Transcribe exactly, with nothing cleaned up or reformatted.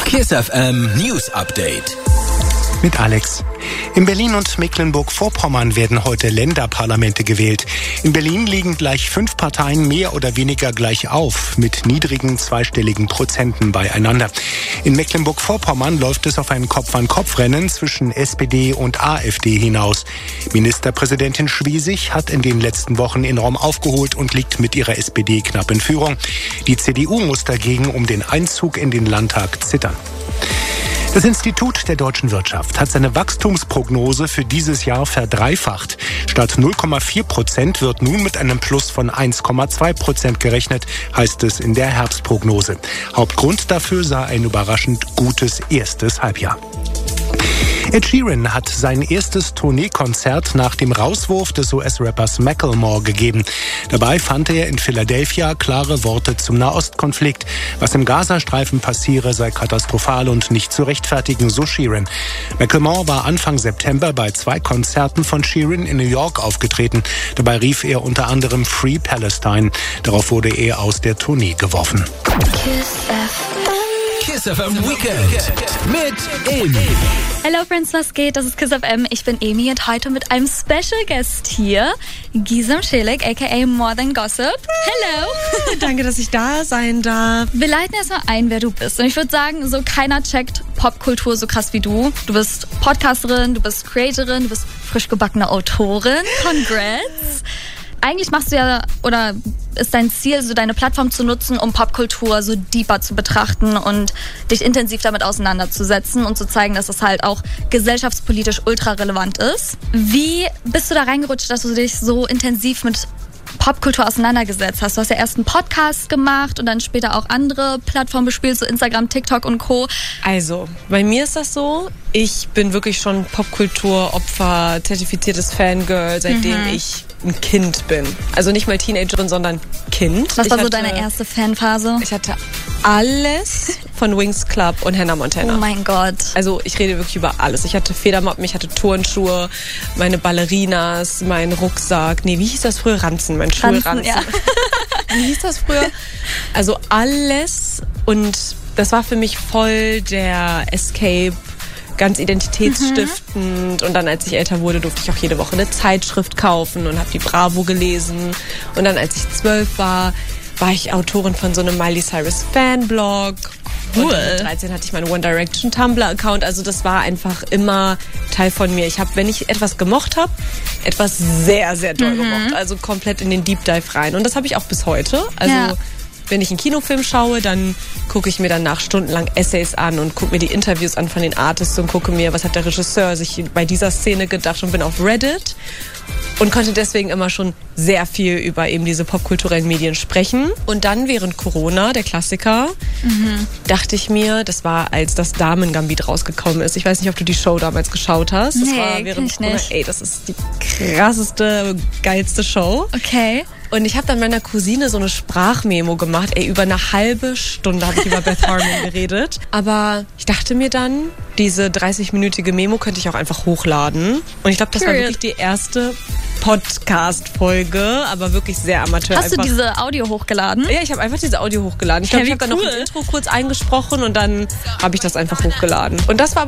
KISS F M News Update. Mit Alex. In Berlin und Mecklenburg-Vorpommern werden heute Länderparlamente gewählt. In Berlin liegen gleich fünf Parteien mehr oder weniger gleich auf, mit niedrigen zweistelligen Prozenten beieinander. In Mecklenburg-Vorpommern läuft es auf ein Kopf-an-Kopf-Rennen zwischen S P D und AfD hinaus. Ministerpräsidentin Schwesig hat in den letzten Wochen enorm aufgeholt und liegt mit ihrer S P D knapp in Führung. Die C D U muss dagegen um den Einzug in den Landtag zittern. Das Institut der deutschen Wirtschaft hat seine Wachstumsprognose für dieses Jahr verdreifacht. Statt null Komma vier Prozent wird nun mit einem Plus von eins Komma zwei Prozent gerechnet, heißt es in der Herbstprognose. Hauptgrund dafür sei ein überraschend gutes erstes Halbjahr. Ed Sheeran hat sein erstes Tourneekonzert nach dem Rauswurf des U S-Rappers Macklemore gegeben. Dabei fand er in Philadelphia klare Worte zum Nahostkonflikt. Was im Gazastreifen passiere, sei katastrophal und nicht zu rechtfertigen, so Sheeran. Macklemore war Anfang September bei zwei Konzerten von Sheeran in New York aufgetreten. Dabei rief er unter anderem Free Palestine. Darauf wurde er aus der Tournee geworfen. KISS F M Weekend mit Emi. Hello Friends, was geht? Das ist KISS F M. Ich bin Emi und heute mit einem Special Guest hier, Gizem Celik, aka More Than Gossip. Hello! Danke, dass ich da sein darf. Wir leiten erstmal ein, wer du bist. Und ich würde sagen, so keiner checkt Popkultur so krass wie du. Du bist Podcasterin, du bist Creatorin, du bist frisch gebackene Autorin. Congrats! Eigentlich machst du ja, oder ist dein Ziel, so deine Plattform zu nutzen, um Popkultur so deeper zu betrachten und dich intensiv damit auseinanderzusetzen und zu zeigen, dass es halt auch gesellschaftspolitisch ultra relevant ist. Wie bist du da reingerutscht, dass du dich so intensiv mit Popkultur auseinandergesetzt hast? Du hast ja erst einen Podcast gemacht und dann später auch andere Plattformen bespielt, so Instagram, TikTok und Co. Also, bei mir ist das so, ich bin wirklich schon Popkulturopfer, zertifiziertes Fangirl, seitdem mhm. ich ein Kind bin. Also nicht mal Teenagerin, sondern Kind. Was ich war so hatte, deine erste Fanphase? Ich hatte alles von Wings Club und Hannah Montana. Oh mein Gott. Also ich rede wirklich über alles. Ich hatte Federmappen, ich hatte Turnschuhe, meine Ballerinas, meinen Rucksack. Nee, wie hieß das früher? Ranzen, mein Schulranzen. Ja. Wie hieß das früher? Also alles. Und das war für mich voll der Escape, ganz identitätsstiftend. Mhm. Und dann, als ich älter wurde, durfte ich auch jede Woche eine Zeitschrift kaufen und habe die Bravo gelesen. Und dann, als ich zwölf war, war ich Autorin von so einem Miley Cyrus Fanblog. Cool. Und mit dreizehn hatte ich meinen One Direction Tumblr-Account. Also das war einfach immer Teil von mir. Ich habe, wenn ich etwas gemocht habe, etwas sehr, sehr doll mhm. gemocht. Also komplett in den Deep Dive rein. Und das habe ich auch bis heute. Also ja. Wenn ich einen Kinofilm schaue, dann gucke ich mir danach stundenlang Essays an und gucke mir die Interviews an von den Artists und gucke mir, was hat der Regisseur sich bei dieser Szene gedacht, und bin auf Reddit und konnte deswegen immer schon sehr viel über eben diese popkulturellen Medien sprechen. Und dann während Corona, der Klassiker, mhm. dachte ich mir, das war, als das Damen-Gambit rausgekommen ist. Ich weiß nicht, ob du die Show damals geschaut hast. Das nee, war während ich Corona. Nicht. Ey, das ist die krasseste, geilste Show. Okay. Und ich habe dann meiner Cousine so eine Sprachmemo gemacht. Ey, über eine halbe Stunde habe ich über Beth Harmon geredet. Aber ich dachte mir dann, diese dreißig-minütige Memo könnte ich auch einfach hochladen. Und ich glaube, das Period. war wirklich die erste Podcast-Folge, aber wirklich sehr amateur. Hast einfach. du diese Audio hochgeladen? Ja, ich habe einfach diese Audio hochgeladen. Ich glaube, ich habe cool. dann noch ein Intro kurz eingesprochen und dann habe ich das einfach hochgeladen. Und das war aber